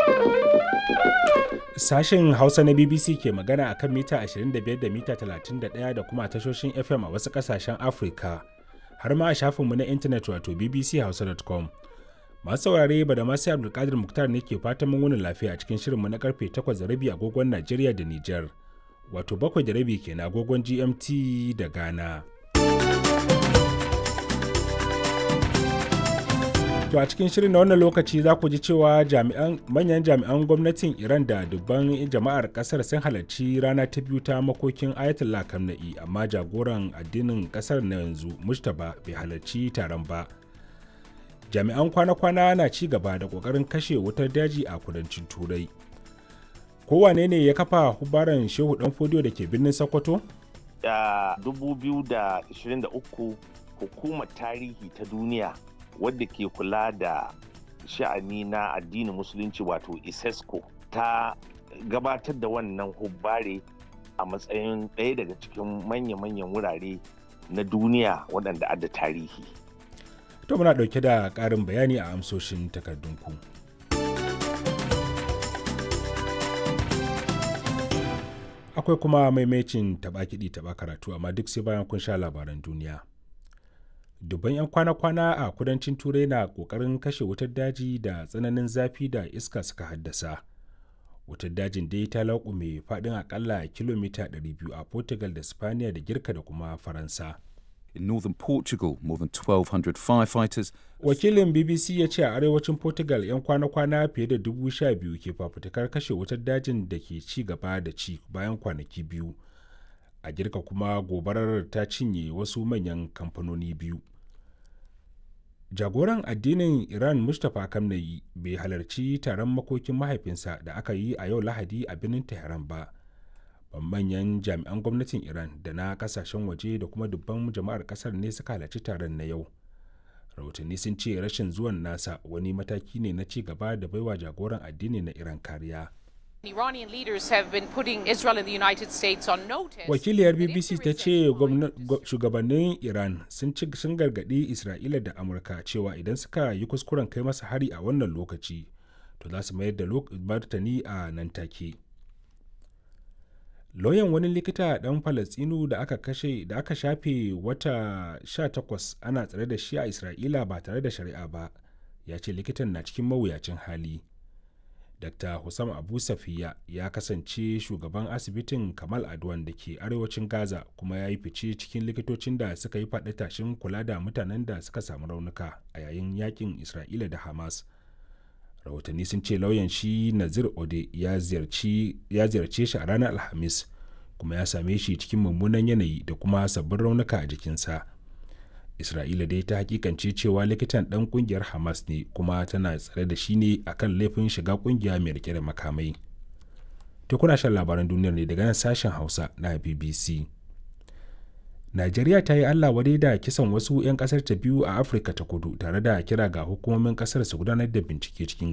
Sashen Hausa na BBC ke magana akan mita 25 da mita 31 da kuma tashoshin FM a wasu ƙasashen Afirka, har ma a shafinmu na intanet wato bbchausa.com. Masu saurare ba da masu Abdulkadir Muktar ne ke fatan mun wuni lafiya a cikin shirinmu na karfe 8:30 agogon Najeriya da Nijar, wato 7:30 kenan agogon GMT da Ghana. To a cikin shirin na wannan lokaci za ku ji cewa manyan jami'an gwamnatin Iran da dubban jama'ar kasar sun halarci rana ta biyu ta makokin Ayatollah Khamenei, amma jagoran addinin kasar na yanzu Mujtaba bai halarci taron ba. Jami'an kwana-kwana na ci gaba da kokarin kashe wutar daji a kudancin Turai. Kowane ne ya kafa hubaran Shehu Danfodiyo da ke birnin Sokoto? Da 2023 hukumar tarihi ta duniya wadda ke kula da sha'ani na addinin musulunci wato ISESCO ta gabatar da wannan hubbare a matsayin ɗaya daga cikin manya-manyan wurare na duniya waɗanda adda tarihi. To muna ɗauke da ƙarin bayani a amsoshin takardunku. Akwai kuma maimacin taɓa kiɗi taɓa karatu, amma duk sai bayan kun sha labaran duniya. Dubban 'yan kwana-kwana a kudancin Turai na ƙoƙarin kashe wutar daji da tsananin zafi da iska suka haddasa. Wutar dajin dai ta laƙume faɗin aƙalla kilomita 200 a Portugal da Spaniya da Girka da kuma Faransa. In northern Portugal, more than 1,200 firefighters. Wakilin BBC ya ce a arewacin Portugal 'yan kwana-kwana fiye da 12,000 ke fafutukar kashe wutar dajin da ke ci gaba da ci bayan kwanaki biyu. A Girka kuma gobarar ta cinye wasu manyan kamfanoni biyu. Jagoran addinin Iran Mustapha Khamenei bai halarci taron makokin mahaifinsa da aka yi a yau Lahadi a birnin Tehran ba. Manyan jami'an gwamnatin Iran da na kasashen waje da kuma dubban jama'ar kasar ne suka halarci taron na yau. Rahotanni sun ce rashin zuwan nasa wani mataki ne na ci gaba da baiwa jagoran addini na Iran kariya. Iranian leaders have been putting Israel and the United States on notice. Wakiliyar BBC ta ce shugabannin Iran sun gargaɗi Isra'ila da Amurka cewa idan suka yi kuskuren kai masa hari a wannan lokaci, to za su mayar da martani a nan take. Lauyan wani likita ɗan Falastinu da aka shafe wata 18 ana tsare da shi a Isra'ila ba tare da shari'a ba, ya ce likitan na cikin mawuyacin hali. Dr. Hussam Abu Safiya ya kasance shugaban asibitin Kamal Adwan da ke arewacin Gaza, kuma ya yi fice cikin likitocin da suka yi faɗi tashin kula da mutanen da suka samu raunuka a yayin yakin Isra'ila da Hamas. Rahotanni sun ce lauyan shi Nazir Ode ya ziyarce shi a ranar Alhamis, kuma ya same shi cikin mummunan yanayi da kuma sabbin raunuka a jikinsa. Isra'ila dai ta hakikance cewa likitan ɗan ƙungiyar Hamas ne, kuma tana tsare da shi ne akan laifin shiga ƙungiya mai rike da makamai. To kuna shan labaran duniyar ne daga nan sashen Hausa na BBC. Najeriya ta yi Allah wadai da kisan wasu 'yan ƙasar ta biyu a Afirka ta Kudu, tare da kira ga hukumomin ƙasar su gudanar da bincike cikin